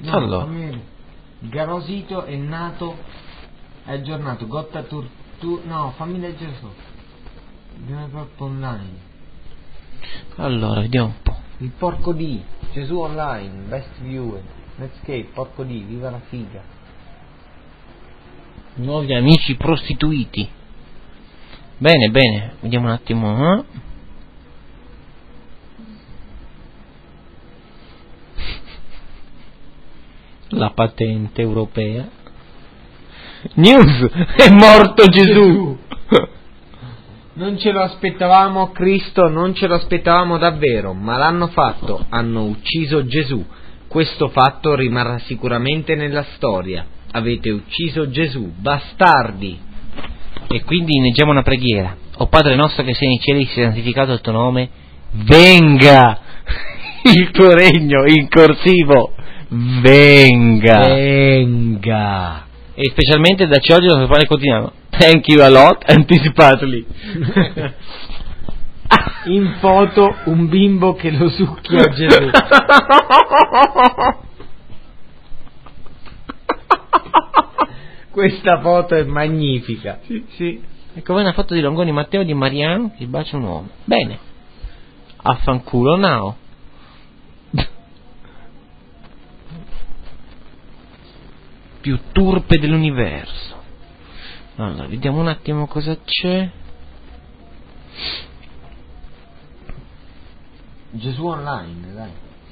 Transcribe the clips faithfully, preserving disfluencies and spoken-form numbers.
No, allora. Garosito è nato, è aggiornato, Gotta Tur, tu, no, fammi leggere solo. Andiamo proprio online. Allora, vediamo un po'. Il porco di Gesù online, best viewer, Netscape, porco di, viva la figa. Nuovi amici prostituiti. Bene, bene, vediamo un attimo. Eh? La patente europea. News, è morto Gesù. Non ce lo aspettavamo, Cristo, non ce lo aspettavamo davvero, ma l'hanno fatto, hanno ucciso Gesù. Questo fatto rimarrà sicuramente nella storia. Avete ucciso Gesù, bastardi. E quindi inneggiamo una preghiera. O Padre nostro che sei nei cieli, sia santificato il tuo nome, venga il tuo regno, in corsivo, venga. Venga. E specialmente da oggi lo fare continuiamo. Thank you a lot, anticipately. In foto un bimbo che lo succhia a Gesù. Questa foto è magnifica. Sì, sì. Ecco, voi una foto di Longoni Matteo di Mariano che bacia un uomo. Bene. Affanculo now. Più turpe dell'universo. Allora, vediamo un attimo cosa c'è. Gesù online, dai.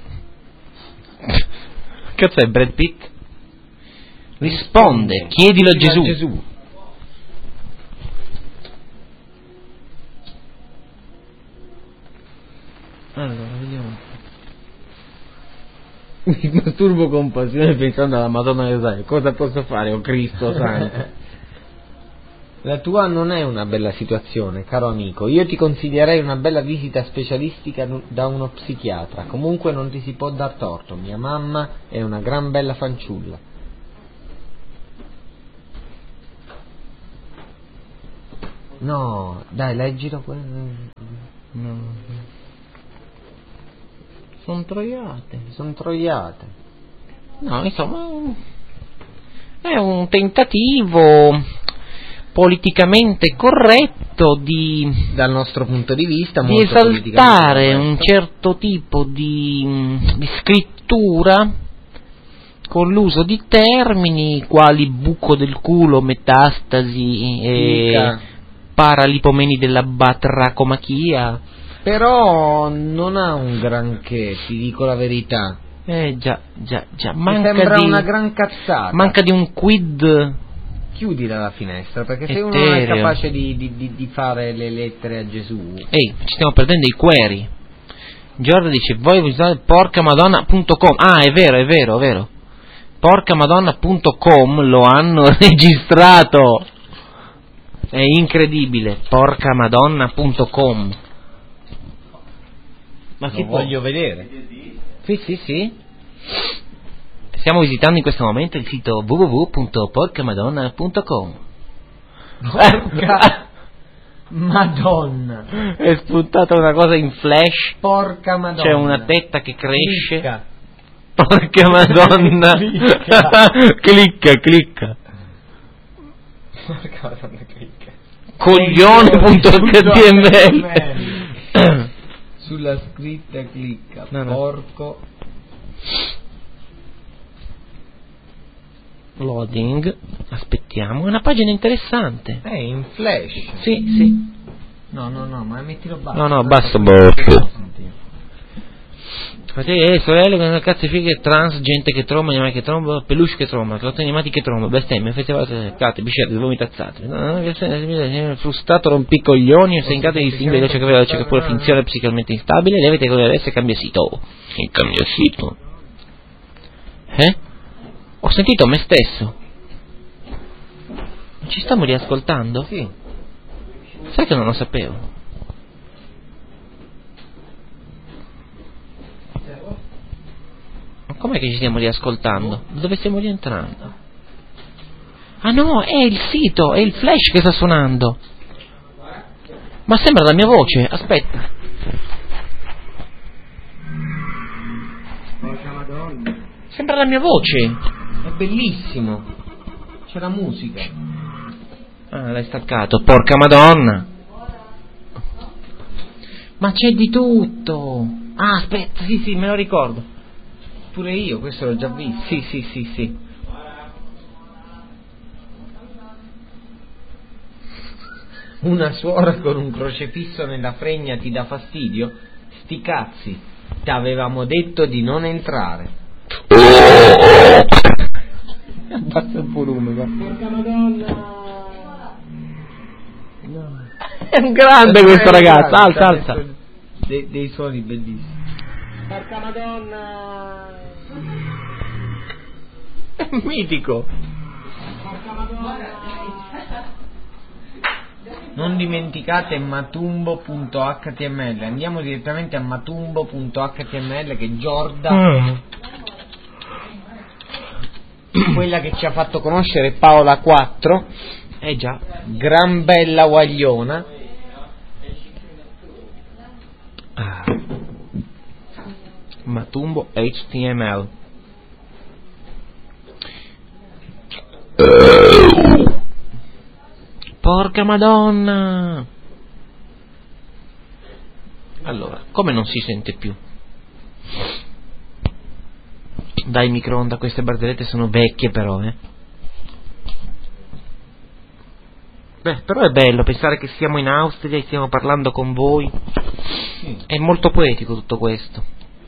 Cazzo è Brad Pitt? Risponde, chiedilo a Gesù. Gesù. Allora, vediamo un po'. Mi masturbo con passione pensando alla Madonna del Rosario. Cosa posso fare, oh Cristo santo? La tua non è una bella situazione, caro amico. Io ti consiglierei una bella visita specialistica da uno psichiatra. Comunque non ti si può dar torto. Mia mamma è una gran bella fanciulla. No, dai, leggilo. No. Sono troiate. Sono troiate. No, insomma, è un tentativo politicamente corretto di, dal nostro punto di vista, di molto esaltare un certo tipo di, di scrittura con l'uso di termini quali buco del culo, metastasi e Mica. paralipomeni della batracomachia. Però non ha un granché, ti dico la verità. Eh già, già, già. Mi Manca sembra di, una gran cazzata. manca di un quid. Chiudila la finestra, perché se Etereo. uno non è capace di, di, di, di fare le lettere a Gesù. Ehi, ci stiamo perdendo i query. Giorgio dice, voi visitate porcamadonna punto com. Ah, è vero, è vero, è vero. porcamadonna punto com lo hanno registrato. È incredibile. porcamadonna punto com. Ma Lo chi può? voglio vedere. Sì, sì, sì. Stiamo visitando in questo momento il sito w w w punto porcamadonna punto com. Porca Madonna. È spuntata una cosa in flash. Porca Madonna. C'è una tetta che cresce. Clicca. Porca Madonna. Clicca. Clicca, clicca. Porca Madonna, clicca. Coglione punto h t m l. Sulla scritta clicca. No, no. Porco. Loading. Aspettiamo. È una pagina interessante. È in flash. Sì, sì. No, no, no, ma mettilo basso. No, no, basso, basso. Fratelli, sorelle, con una cazzo di fighe trans, gente che tromba, animali che tromba, peluche che tromba, cartoni animati che tromba, bestemmie, festivali, cate, biscette, vomitazzate, frustrato, rompicoglioni, seccate di simboli, dolce che aveva, dolce che pure finzione psicamente instabile, levate con le adesso e cambia sito. E cambia sito. Eh? Ho sentito me stesso. Ci stiamo riascoltando? Sì. Sai che non lo sapevo. Ma com'è che ci stiamo riascoltando? Dove stiamo rientrando? Ah no, è il sito, è il flash che sta suonando. Ma sembra la mia voce, aspetta. Porca Madonna. Sembra la mia voce. È bellissimo. C'è la musica. Ah, l'hai staccato, porca madonna. Ma c'è di tutto. Ah, aspetta, sì, sì, me lo ricordo. Pure io, questo l'ho già visto. Sì, sì, sì, sì. Una suora con un crocefisso nella fregna ti dà fastidio? Sti cazzi, ti avevamo detto di non entrare. Abbassa il volume, va. Porca madonna! No. È un grande questo ragazzo, alza, alza. Dei, dei suoni bellissimi. Porca madonna! È mitico. Porca madonna! Non dimenticate matumbo punto acca ti emme elle. Andiamo direttamente a matumbo punto acca ti emme elle, che Giorda, mm. quella che ci ha fatto conoscere Paola quattro. Eh già, gran bella guagliona. Ah. Matumbo acca ti emme elle. Porca madonna! Allora, come non si sente più? Dai, microonda, queste barzellette sono vecchie però, eh. Beh, però è bello pensare che siamo in Austria e stiamo parlando con voi. Sì. È molto poetico tutto questo.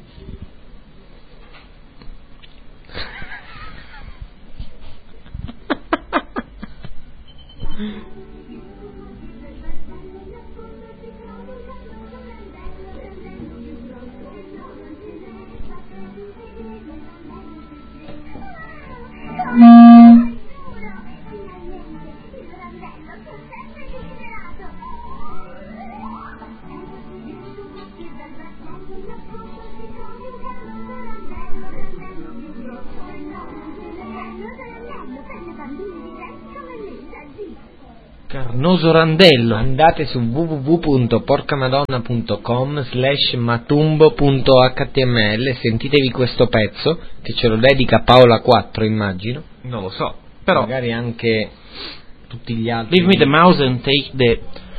Carnoso Randello. Andate su w w w punto porcamadonna punto com slash matumbo punto acca ti emme elle, sentitevi questo pezzo che ce lo dedica Paola quattro, immagino. Non lo so, però magari anche tutti gli altri. Leave me the mouse and take the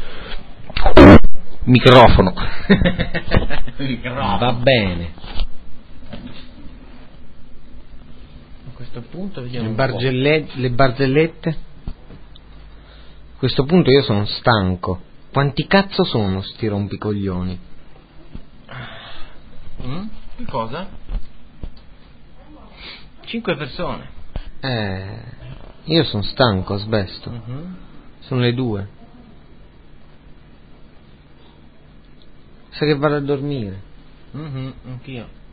microfono. Microfono. Va bene. A questo punto vediamo le, barzelle- le barzellette. A questo punto io sono stanco. Quanti cazzo sono sti rompicoglioni? Mm? Che cosa? Cinque persone. Eh, io sono stanco, sbesto. Uh-huh. Sono le due. Sa che vado a dormire. Mhm, anch'io.